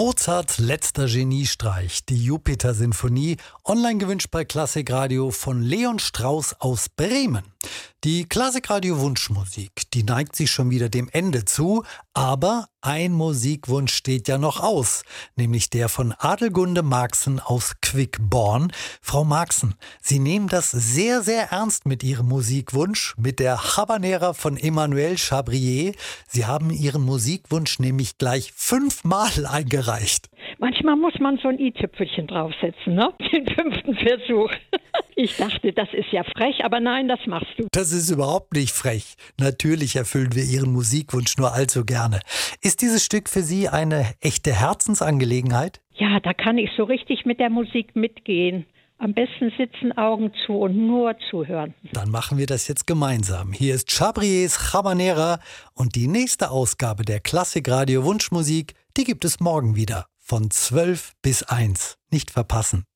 Mozarts letzter Geniestreich, die Jupiter-Sinfonie, online gewünscht bei Klassikradio von Leon Strauss aus Bremen. Die Klassikradio-Wunschmusik, die neigt sich schon wieder dem Ende zu, aber ein Musikwunsch steht ja noch aus, nämlich der von Adelgunde Marxen aus Quickborn. Frau Marxen, Sie nehmen das sehr, sehr ernst mit Ihrem Musikwunsch, mit der Habanera von Emmanuel Chabrier. Sie haben Ihren Musikwunsch nämlich gleich 5-mal eingereicht. Manchmal muss man so ein i-Tüpfelchen draufsetzen, ne? Den 5. Versuch. Ich dachte, das ist ja frech, aber nein, das machst du. Das ist überhaupt nicht frech. Natürlich erfüllen wir Ihren Musikwunsch nur allzu gerne. Ist dieses Stück für Sie eine echte Herzensangelegenheit? Ja, da kann ich so richtig mit der Musik mitgehen. Am besten sitzen, Augen zu und nur zuhören. Dann machen wir das jetzt gemeinsam. Hier ist Chabriers Habanera und die nächste Ausgabe der Klassikradio Wunschmusik, die gibt es morgen wieder. Von 12 bis 1. Nicht verpassen.